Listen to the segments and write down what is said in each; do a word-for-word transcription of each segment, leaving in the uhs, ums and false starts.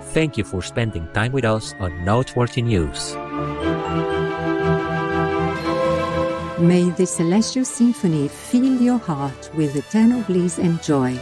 Thank you for spending time with us on Noteworthy News. May the Celestial Symphony fill your heart with eternal bliss and joy.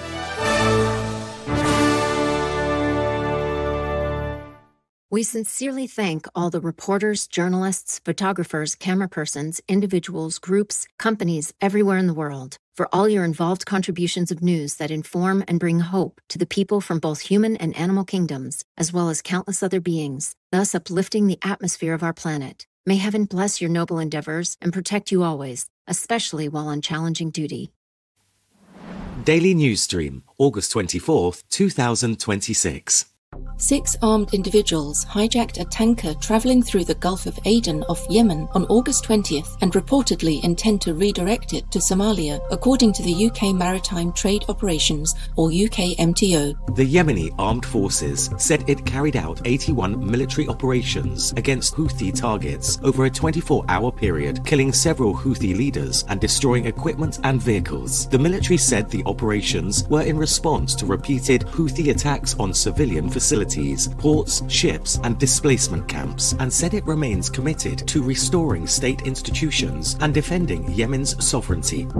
We sincerely thank all the reporters, journalists, photographers, camera persons, individuals, groups, companies everywhere in the world for all your involved contributions of news that inform and bring hope to the people from both human and animal kingdoms, as well as countless other beings, thus uplifting the atmosphere of our planet. May heaven bless your noble endeavors and protect you always, especially while on challenging duty. Daily News Stream, August twenty-fourth, two thousand twenty-six. Six armed individuals hijacked a tanker travelling through the Gulf of Aden off Yemen on August twentieth and reportedly intend to redirect it to Somalia, according to the U K Maritime Trade Operations, or U K M T O. The Yemeni armed forces said it carried out eighty-one military operations against Houthi targets over a twenty-four hour period, killing several Houthi leaders and destroying equipment and vehicles. The military said the operations were in response to repeated Houthi attacks on civilian facilities, ports, ships and displacement camps, and said it remains committed to restoring state institutions and defending Yemen's sovereignty.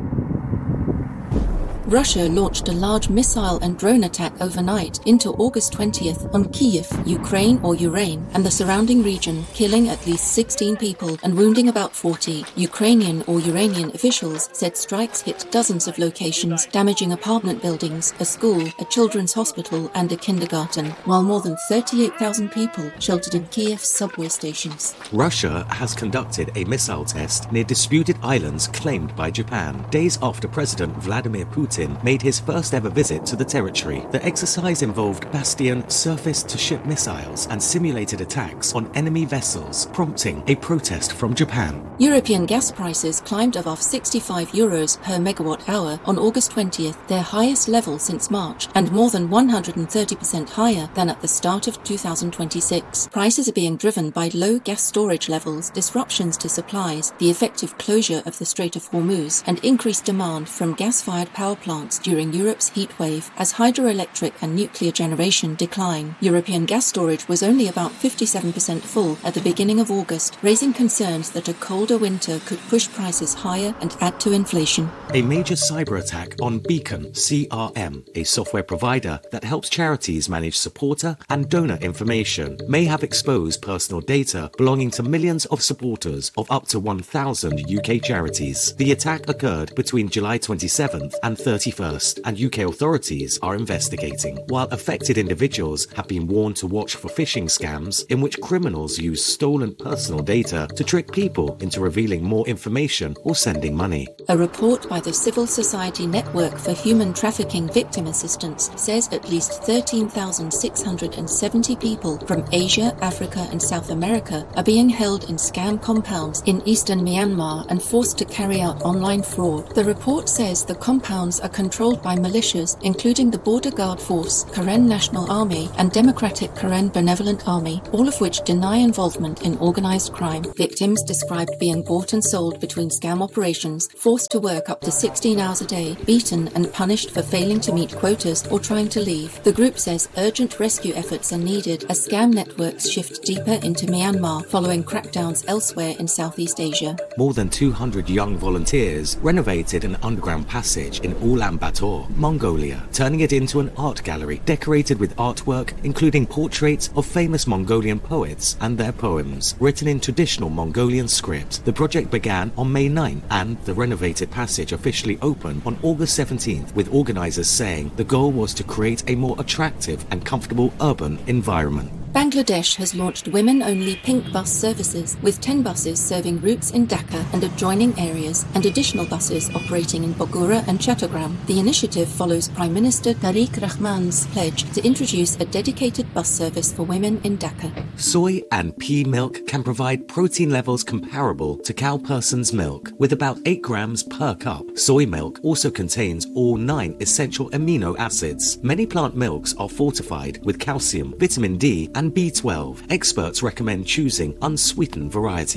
Russia launched a large missile and drone attack overnight into August twentieth on Kyiv, Ukraine or Ukraine, and the surrounding region, killing at least sixteen people and wounding about forty. Ukrainian or Uranian officials said strikes hit dozens of locations, damaging apartment buildings, a school, a children's hospital and a kindergarten, while more than thirty-eight thousand people sheltered in Kyiv's subway stations. Russia has conducted a missile test near disputed islands claimed by Japan, days after President Vladimir Putin made his first ever visit to the territory. The exercise involved Bastion surface-to-ship missiles and simulated attacks on enemy vessels, prompting a protest from Japan. European gas prices climbed above sixty-five euros per megawatt hour on August twentieth, their highest level since March, and more than one hundred thirty percent higher than at the start of two thousand twenty-six. Prices are being driven by low gas storage levels, disruptions to supplies, the effective closure of the Strait of Hormuz, and increased demand from gas-fired power plants during Europe's heat wave as hydroelectric and nuclear generation decline. European gas storage was only about fifty-seven percent full at the beginning of August, raising concerns that a colder winter could push prices higher and add to inflation. A major cyber attack on Beacon C R M, a software provider that helps charities manage supporter and donor information, may have exposed personal data belonging to millions of supporters of up to one thousand U K charities. The attack occurred between July twenty-seventh and thirty-first, and U K authorities are investigating, while affected individuals have been warned to watch for phishing scams in which criminals use stolen personal data to trick people into revealing more information or sending money. A report by the Civil Society Network for Human Trafficking Victim Assistance says at least thirteen thousand six hundred seventy people from Asia, Africa and South America are being held in scam compounds in eastern Myanmar and forced to carry out online fraud. The report says the compounds are controlled by militias, including the Border Guard Force, Karen National Army and Democratic Karen Benevolent Army, all of which deny involvement in organized crime. Victims described being bought and sold between scam operations, forced to work up to sixteen hours a day, beaten and punished for failing to meet quotas or trying to leave. The group says urgent rescue efforts are needed as scam networks shift deeper into Myanmar following crackdowns elsewhere in Southeast Asia. More than two hundred young volunteers renovated an underground passage in Ulaanbaatar, Mongolia, turning it into an art gallery decorated with artwork including portraits of famous Mongolian poets and their poems, written in traditional Mongolian script. The project began on May ninth and the renovated passage officially opened on August seventeenth, with organizers saying the goal was to create a more attractive and comfortable urban environment. Bangladesh has launched women-only pink bus services, with ten buses serving routes in Dhaka and adjoining areas, and additional buses operating in Bogura and Chattogram. The initiative follows Prime Minister Tariq Rahman's pledge to introduce a dedicated bus service for women in Dhaka. Soy and pea milk can provide protein levels comparable to cow person's milk, with about eight grams per cup. Soy milk also contains all nine essential amino acids. Many plant milks are fortified with calcium, vitamin D, and B twelve. Experts recommend choosing unsweetened varieties.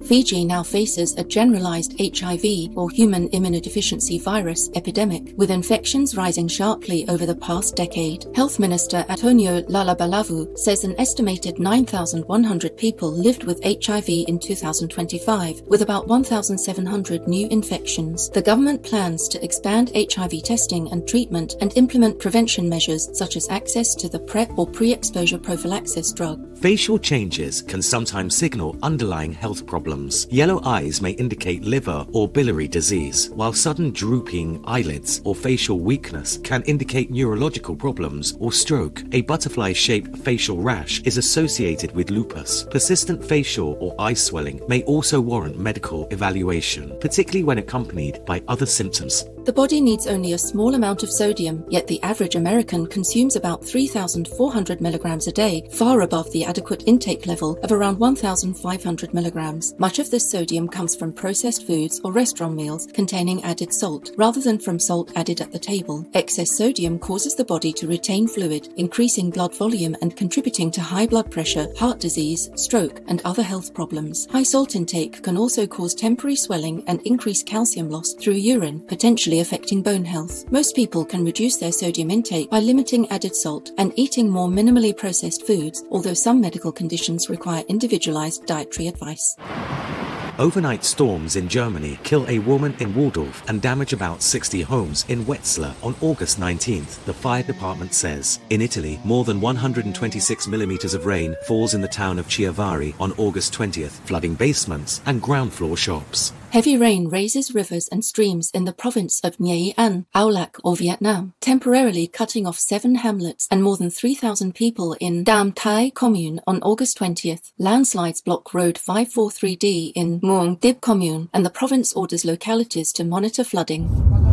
Fiji now faces a generalized H I V, or human immunodeficiency virus, epidemic, with infections rising sharply over the past decade. Health Minister Antonio Lalabalavu says an estimated nine thousand one hundred people lived with H I V in two thousand twenty-five, with about one thousand seven hundred new infections. The government plans to expand H I V testing and treatment and implement prevention measures such as access to the PrEP or pre-exposure prophylaxis drug. Facial changes can sometimes signal underlying health problems. Yellow eyes may indicate liver or biliary disease, while sudden drooping eyelids or facial weakness can indicate neurological problems or stroke. A butterfly-shaped facial rash is associated with lupus. Persistent facial or eye swelling may also warrant medical evaluation, particularly when accompanied by other symptoms. The body needs only a small amount of sodium, yet the average American consumes about three thousand four hundred milligrams a day, far above the adequate intake level of around one thousand five hundred milligrams. Much of this sodium comes from processed foods or restaurant meals containing added salt, rather than from salt added at the table. Excess sodium causes the body to retain fluid, increasing blood volume and contributing to high blood pressure, heart disease, stroke, and other health problems. High salt intake can also cause temporary swelling and increase calcium loss through urine, potentially affecting bone health. Most people can reduce their sodium intake by limiting added salt and eating more minimally processed foods, although some medical conditions require individualized dietary advice. Overnight storms in Germany kill a woman in Waldorf and damage about sixty homes in Wetzlar on August nineteenth, the fire department says. In Italy, more than one hundred twenty-six millimeters of rain falls in the town of Chiavari on August twentieth, flooding basements and ground floor shops. Heavy rain raises rivers and streams in the province of Nghệ An, Aulac or Vietnam, temporarily cutting off seven hamlets and more than three thousand people in Dam Thai commune on August twentieth. Landslides block Road five forty-three D in Muang Dib commune, and the province orders localities to monitor flooding.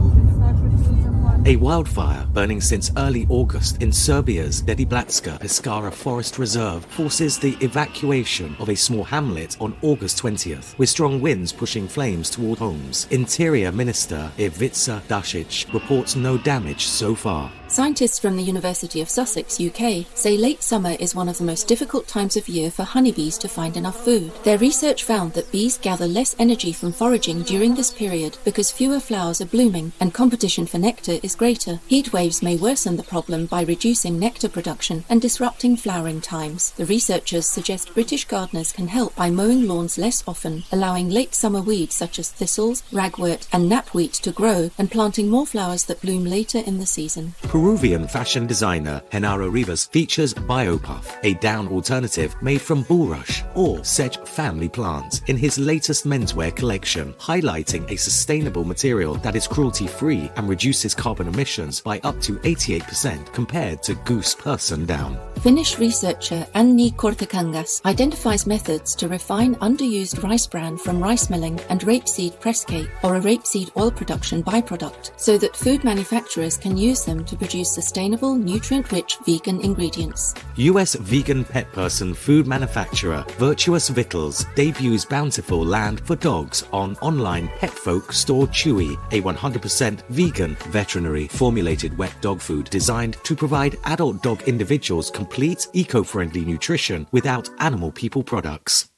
A wildfire burning since early August in Serbia's Dediblatska Pescara Forest Reserve forces the evacuation of a small hamlet on August twentieth, with strong winds pushing flames toward homes. Interior Minister Ivica Dacic reports no damage so far. Scientists from the University of Sussex, U K, say late summer is one of the most difficult times of year for honeybees to find enough food. Their research found that bees gather less energy from foraging during this period because fewer flowers are blooming and competition for nectar is greater. Heat waves may worsen the problem by reducing nectar production and disrupting flowering times. The researchers suggest British gardeners can help by mowing lawns less often, allowing late summer weeds such as thistles, ragwort and knapweed to grow, and planting more flowers that bloom later in the season. Peruvian fashion designer Genaro Rivas features Biopuff, a down alternative made from bulrush or sedge family plants, in his latest menswear collection, highlighting a sustainable material that is cruelty-free and reduces carbon emissions by up to eighty-eight percent compared to goose person down. Finnish researcher Anni Kortekangas identifies methods to refine underused rice bran from rice milling and rapeseed press cake, or a rapeseed oil production byproduct, so that food manufacturers can use them to produce sustainable, nutrient-rich vegan ingredients. U S vegan pet person food manufacturer Virtuous Victuals debuts bountiful land for dogs on online pet folk store Chewy, a one hundred percent vegan, veterinary formulated wet dog food designed to provide adult dog individuals complete eco-friendly nutrition without animal people products.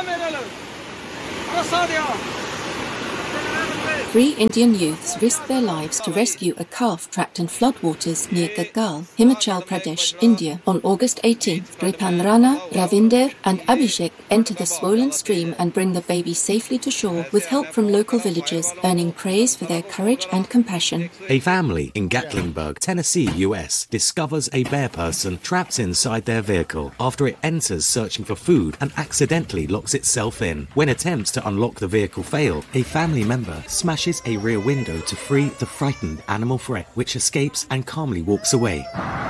Three Indian youths risked their lives to rescue a calf trapped in floodwaters near Gaggal, Himachal Pradesh, India. On August eighteenth, Ripan Rana, Ravinder and Abhishek enter the swollen stream and bring the baby safely to shore with help from local villagers, earning praise for their courage and compassion. A family in Gatlinburg, Tennessee, U S discovers a bear person trapped inside their vehicle after it enters searching for food and accidentally locks itself in. When attempts to unlock the vehicle fail, a family member smashes a rear window to free the frightened animal threat, which escapes and calmly walks away.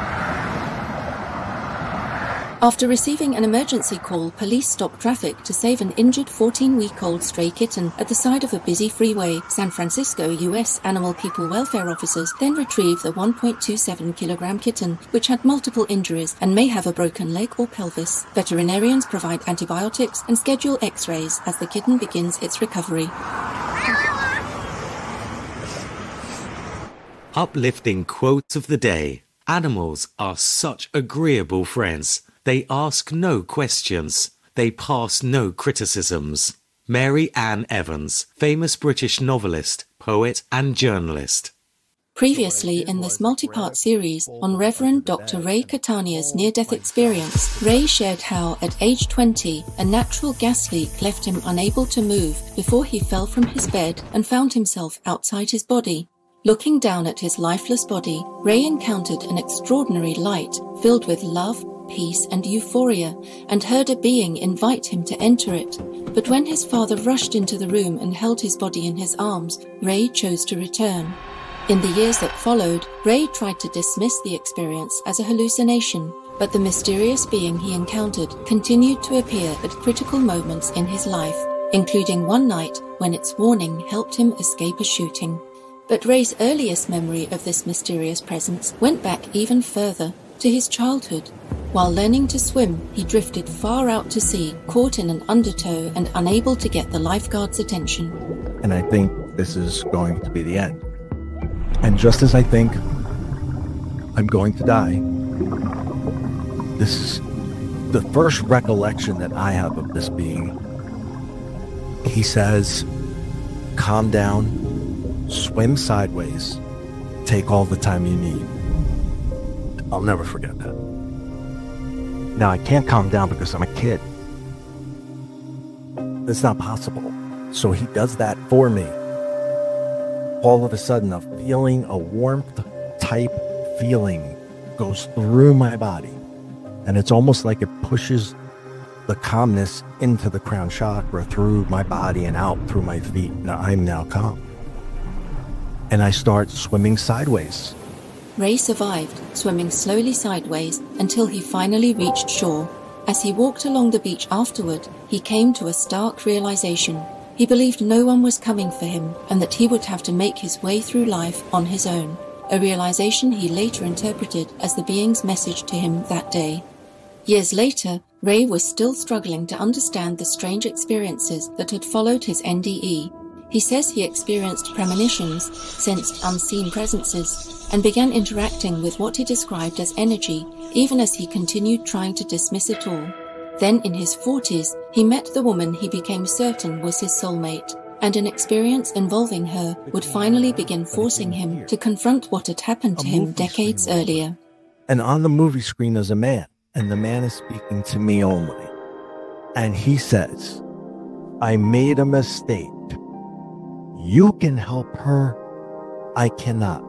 After receiving an emergency call, police stopped traffic to save an injured fourteen-week-old stray kitten at the side of a busy freeway. San Francisco, U S animal people welfare officers then retrieved the one point two seven kilogram kitten, which had multiple injuries and may have a broken leg or pelvis. Veterinarians provide antibiotics and schedule x-rays as the kitten begins its recovery. Uplifting quote of the day. Animals are such agreeable friends. They ask no questions. They pass no criticisms. Mary Ann Evans, famous British novelist, poet, and journalist. Previously in this multi-part series on Reverend Doctor Ray Catania's near-death experience, Ray shared how, at age twenty, a natural gas leak left him unable to move before he fell from his bed and found himself outside his body. Looking down at his lifeless body, Ray encountered an extraordinary light filled with love, peace, and euphoria, and heard a being invite him to enter it. But when his father rushed into the room and held his body in his arms, Ray chose to return. In the years that followed, Ray tried to dismiss the experience as a hallucination, but the mysterious being he encountered continued to appear at critical moments in his life, including one night when its warning helped him escape a shooting. But Ray's earliest memory of this mysterious presence went back even further, to his childhood. While learning to swim, he drifted far out to sea, caught in an undertow and unable to get the lifeguard's attention. And I think this is going to be the end. And just as I think I'm going to die, this is the first recollection that I have of this being. He says, calm down, swim sideways, take all the time you need. I'll never forget that. Now, I can't calm down because I'm a kid. It's not possible. So he does that for me. All of a sudden, a feeling, a warmth type feeling goes through my body. And it's almost like it pushes the calmness into the crown chakra through my body and out through my feet. Now I'm now calm. And I start swimming sideways. Ray survived, swimming slowly sideways until he finally reached shore. As he walked along the beach afterward, he came to a stark realization. He believed no one was coming for him and that he would have to make his way through life on his own, a realization he later interpreted as the being's message to him that day. Years later, Ray was still struggling to understand the strange experiences that had followed his N D E. He says he experienced premonitions, sensed unseen presences, and began interacting with what he described as energy, even as he continued trying to dismiss it all. Then in his forties, he met the woman he became certain was his soulmate, and an experience involving her would finally begin forcing him to confront what had happened to him decades earlier. And on the movie screen is a man, and the man is speaking to me only. And he says, I made a mistake. You can help her. I cannot.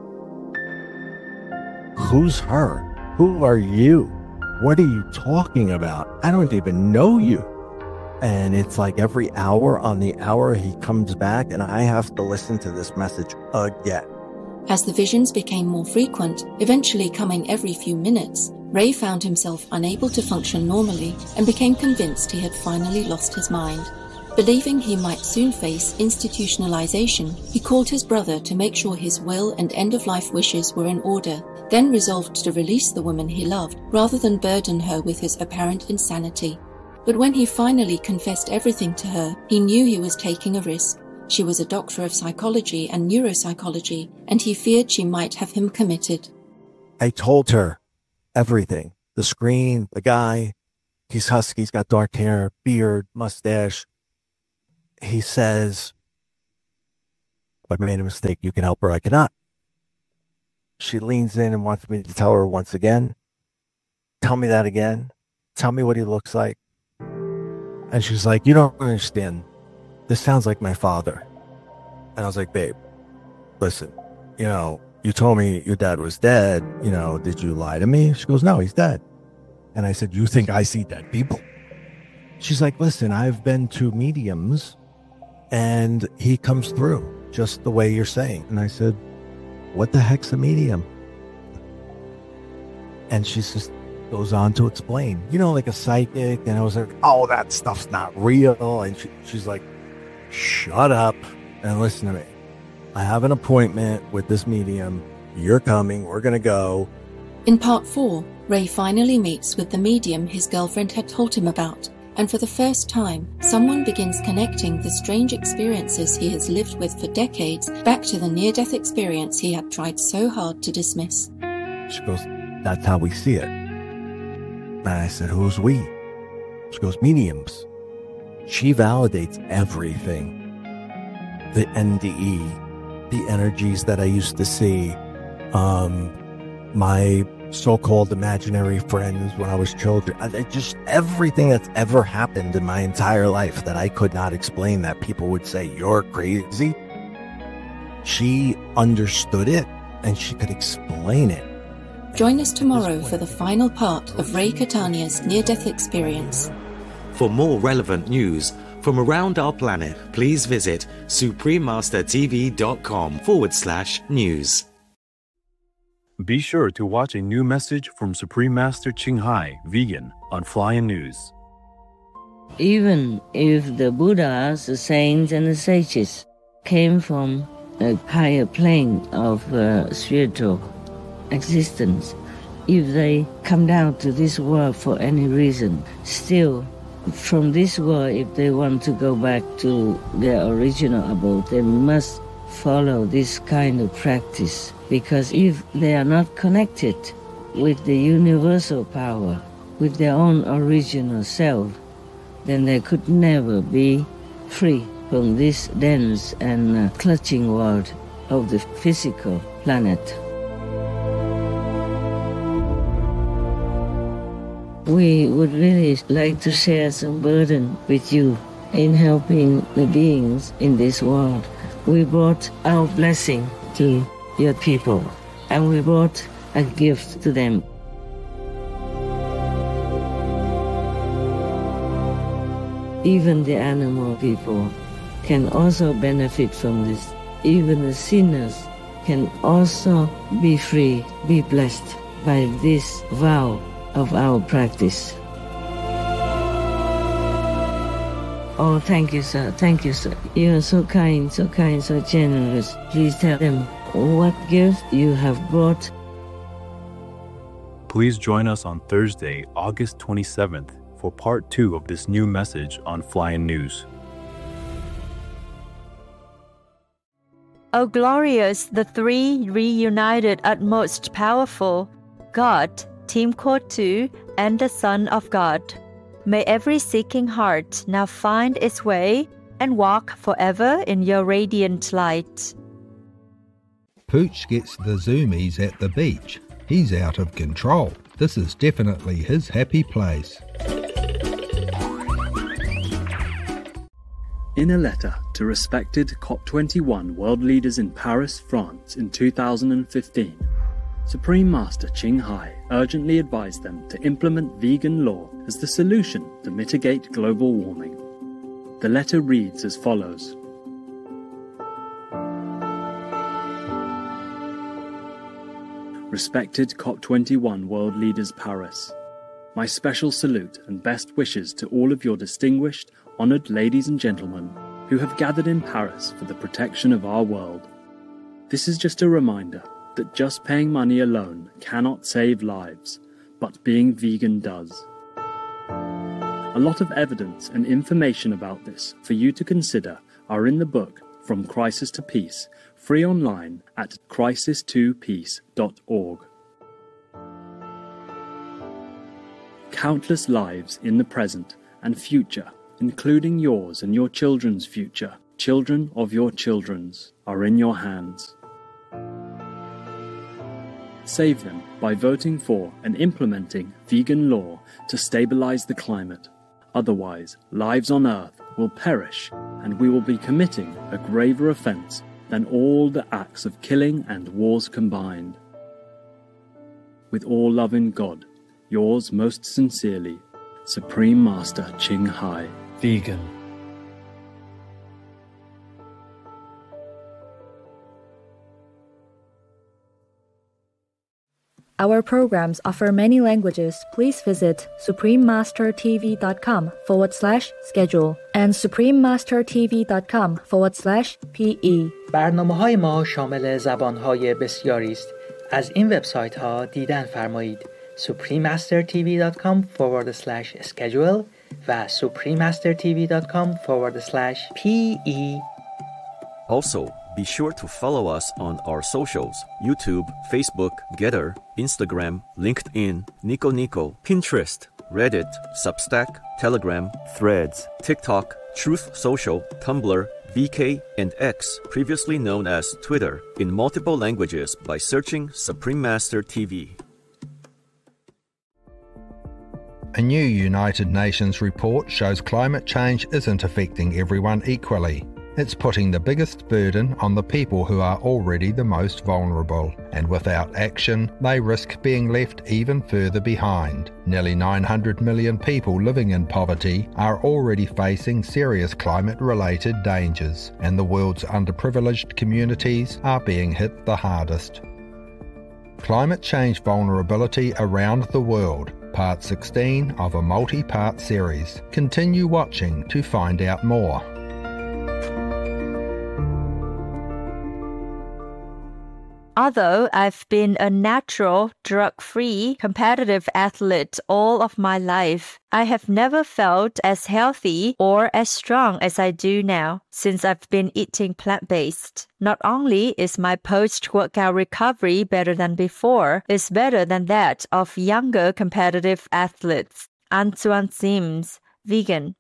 Who's her? Who are you? What are you talking about? I don't even know you. And it's like every hour on the hour he comes back and I have to listen to this message again. As the visions became more frequent, eventually coming every few minutes, Ray found himself unable to function normally and became convinced he had finally lost his mind. Believing he might soon face institutionalization, he called his brother to make sure his will and end-of-life wishes were in order, then resolved to release the woman he loved rather than burden her with his apparent insanity. But when he finally confessed everything to her, he knew he was taking a risk. She was a doctor of psychology and neuropsychology, and he feared she might have him committed. I told her everything. The screen, the guy, he's husky, he's got dark hair, beard, mustache. He says, if I made a mistake, you can help her, I cannot. She leans in and wants me to tell her once again, tell me that again. Tell me what he looks like. And she's like, you don't understand. This sounds like my father. And I was like, babe, listen, you know, you told me your dad was dead. You know, did you lie to me? She goes, no, he's dead. And I said, you think I see dead people? She's like, listen, I've been to mediums and he comes through just the way you're saying. And I said, what the heck's a medium? And she just goes on to explain, you know, like a psychic. And I was like, oh, that stuff's not real. And she, she's like, shut up and listen to me. I have an appointment with this medium. You're coming. We're going to go. In part four, Ray finally meets with the medium his girlfriend had told him about. And for the first time, someone begins connecting the strange experiences he has lived with for decades back to the near-death experience he had tried so hard to dismiss. She goes, that's how we see it. And I said, who's we? She goes, mediums. She validates everything. The N D E, the energies that I used to see, um, my so-called imaginary friends when I was children, I, just everything that's ever happened in my entire life that I could not explain, that people would say, you're crazy. She understood it and she could explain it. Join us tomorrow for the final part of Ray Catania's near-death experience. For more relevant news from around our planet, please visit suprememastertv.com forward slash news. Be sure to watch a new message from Supreme Master Ching Hai, vegan, on Flying News. Even if the Buddhas, the saints, and the sages came from a higher plane of uh, spiritual existence, if they come down to this world for any reason, still, from this world, if they want to go back to their original abode, they must follow this kind of practice. Because if they are not connected with the universal power, with their own original self, then they could never be free from this dense and uh, clutching world of the physical planet. We would really like to share some burden with you in helping the beings in this world. We brought our blessing to your people, and we brought a gift to them. Even the animal people can also benefit from this. Even the sinners can also be free, be blessed by this vow of our practice. Oh, thank you, sir. Thank you, sir. You are so kind, so kind, so generous. Please tell them what gift you have brought. Please join us on Thursday, August twenty-seventh, for part two of this new message on Flying News. O glorious, the three reunited utmost powerful, God, Team Core two, and the Son of God. May every seeking heart now find its way and walk forever in your radiant light. Pooch gets the zoomies at the beach. He's out of control. This is definitely his happy place. In a letter to respected COP twenty-one world leaders in Paris, France in two thousand fifteen, Supreme Master Ching Hai urgently advised them to implement vegan law as the solution to mitigate global warming. The letter reads as follows. Respected COP twenty-one world leaders Paris, my special salute and best wishes to all of your distinguished, honoured ladies and gentlemen who have gathered in Paris for the protection of our world. This is just a reminder that just paying money alone cannot save lives, but being vegan does. A lot of evidence and information about this for you to consider are in the book From Crisis to Peace, free online at crisis to peace dot org. Countless lives in the present and future, including yours and your children's future, children of your children's, are in your hands. Save them by voting for and implementing vegan law to stabilize the climate. Otherwise, lives on Earth will perish and we will be committing a graver offense than all the acts of killing and wars combined. With all love in God, yours most sincerely, Supreme Master Ching Hai. Vegan. Our programs offer many languages. Please visit suprememastertv.com forward slash schedule and suprememastertv.com forward slash pe. برنامه‌های ما شامل زبان‌های بسیاری است. از این وبسایت‌ها دیدن فرمایید: suprememastertv.com forward slash schedule و suprememastertv.com forward slash pe. Also, be sure to follow us on our socials: YouTube, Facebook, Getter, Instagram, LinkedIn, Nico Nico, Pinterest, Reddit, Substack, Telegram, Threads, TikTok, Truth Social, Tumblr, V K, and X, previously known as Twitter, in multiple languages by searching Supreme Master T V. A new United Nations report shows climate change isn't affecting everyone equally. It's putting the biggest burden on the people who are already the most vulnerable, and without action, they risk being left even further behind. Nearly nine hundred million people living in poverty are already facing serious climate-related dangers, and the world's underprivileged communities are being hit the hardest. Climate Change Vulnerability Around the World, Part sixteen of a multi-part series. Continue watching to find out more. Although I've been a natural, drug-free, competitive athlete all of my life, I have never felt as healthy or as strong as I do now since I've been eating plant-based. Not only is my post-workout recovery better than before, it's better than that of younger competitive athletes. Antoine Sims, vegan.